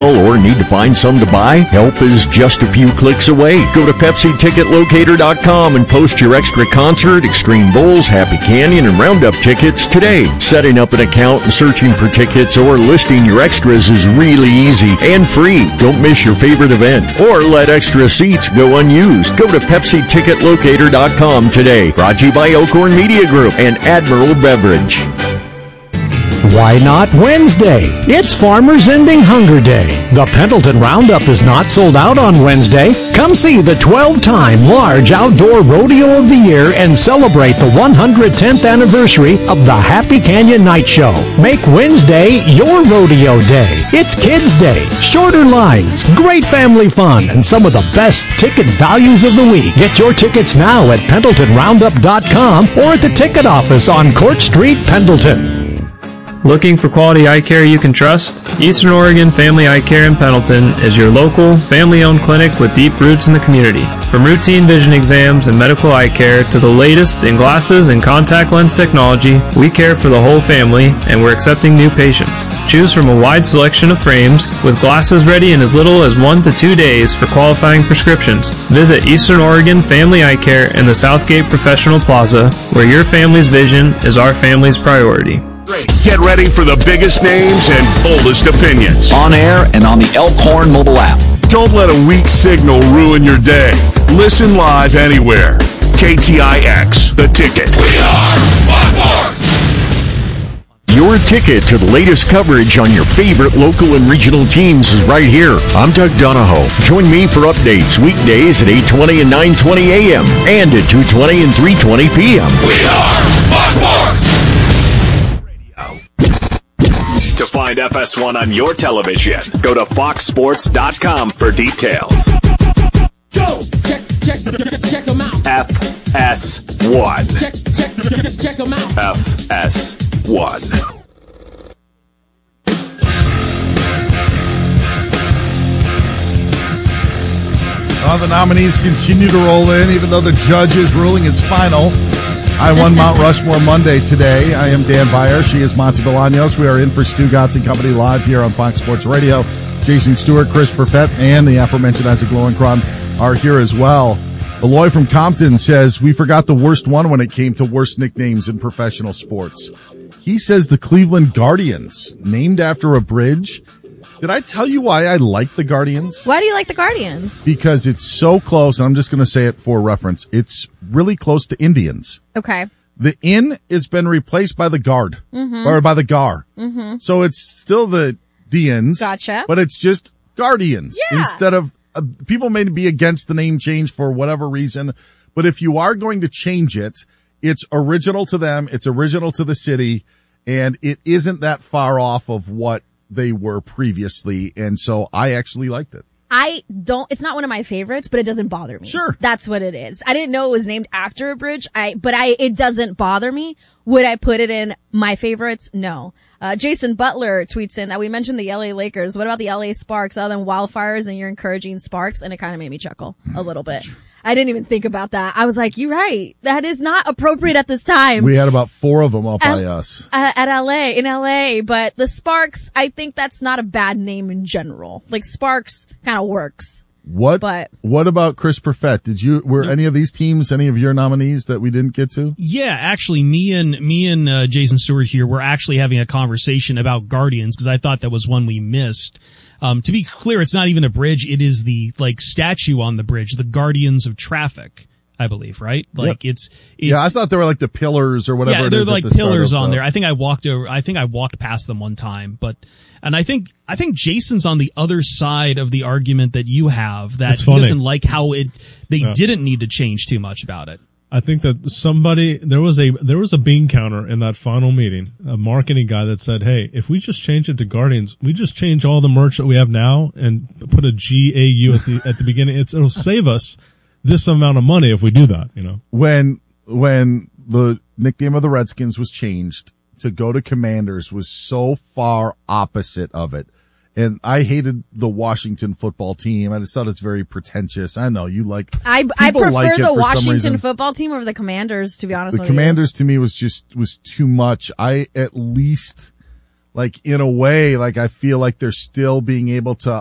or need to find some to buy? Help is just a few clicks away. Go to PepsiTicketLocator.com and post your extra concert, Extreme Bowls, Happy Canyon, and Roundup tickets today. Setting up an account and searching for tickets or listing your extras is really easy and free. Don't miss your favorite event or let extra seats go unused. Go to PepsiTicketLocator.com today. Brought to you by Elkhorn Media Group and Admiral Beverage. Why not Wednesday? It's Farmers Ending Hunger Day. The Pendleton Roundup is not sold out on Wednesday. Come see the 12-time large outdoor rodeo of the year and celebrate the 110th anniversary of the Happy Canyon Night Show. Make Wednesday your rodeo day. It's Kids Day, shorter lines, great family fun, and some of the best ticket values of the week. Get your tickets now at PendletonRoundup.com or at the ticket office on Court Street, Pendleton. Looking for quality eye care you can trust? Eastern Oregon Family Eye Care in Pendleton is your local, family-owned clinic with deep roots in the community. From routine vision exams and medical eye care to the latest in glasses and contact lens technology, we care for the whole family and we're accepting new patients. Choose from a wide selection of frames with glasses ready in as little as 1 to 2 days for qualifying prescriptions. Visit Eastern Oregon Family Eye Care in the Southgate Professional Plaza, where your family's vision is our family's priority. Get ready for the biggest names and boldest opinions. On air and on the Elkhorn mobile app. Don't let a weak signal ruin your day. Listen live anywhere. KTIX, The Ticket. We are One Fourth. Your ticket to the latest coverage on your favorite local and regional teams is right here. I'm Doug Donahoe. Join me for updates weekdays at 8:20 and 9:20 a.m. and at 2:20 and 3:20 p.m. We are One Fourth. To find FS1 on your television, go to foxsports.com for details. Go! Check them out. FS1. Check them out. FS1. The nominees continue to roll in, even though the judge's ruling is final. I won Mount Rushmore Monday today. I am Dan Byer. She is Monty Bolaños. We are in for Stu Gotts and Company live here on Fox Sports Radio. Jason Stewart, Chris Perfett, and the aforementioned Isaac Lowenkron are here as well. Eloy from Compton says, we forgot the worst one when it came to worst nicknames in professional sports. He says the Cleveland Guardians, named after a bridge. Did I tell you why I like the Guardians? Why do you like the Guardians? Because it's so close, and I'm just going to say it for reference. It's really close to Indians. Okay. The inn has been replaced by the guard, or by the gar. Mm-hmm. So it's still the Dians. Gotcha. But it's just Guardians. Yeah. Instead of, people may be against the name change for whatever reason, but if you are going to change it, it's original to them, it's original to the city, and it isn't that far off of what they were previously, and so I actually liked it. It's not one of my favorites, but it doesn't bother me. Sure. That's what it is. I didn't know it was named after a bridge, it doesn't bother me. Would I put it in my favorites? No. Jason Butler tweets in that we mentioned the LA Lakers. What about the LA Sparks? Other than wildfires, and you're encouraging sparks, and it kind of made me chuckle a little bit. I didn't even think about that. I was like, you're right. That is not appropriate at this time. We had about 4 of them up by us. In LA. But the Sparks, I think that's not a bad name in general. Like, Sparks kind of works. What about Chris Perfett? Were any of these teams any of your nominees that we didn't get to? Yeah, actually, me and Jason Stewart here were actually having a conversation about Guardians because I thought that was one we missed. To be clear, it's not even a bridge. It is the, statue on the bridge, the Guardians of Traffic, I believe, right? Like, yep. it's yeah, I thought they were like the pillars or whatever. Yeah, it is. They're like pillars on there. I think I walked past them one time, and I think Jason's on the other side of the argument that you have, that he doesn't like how they didn't need to change too much about it. I think that there was a bean counter in that final meeting, a marketing guy that said, hey, if we just change it to Guardians, we just change all the merch that we have now and put a GAU at the beginning. It'll save us this amount of money if we do that, you know. When the nickname of the Redskins was changed to go to Commanders was so far opposite of it. And I hated the Washington football team. I just thought it's very pretentious. I know you like. I prefer the Washington football team over the Commanders, to be honest with you. The Commanders to me was too much. I at least like in a way, like I feel like they're still being able to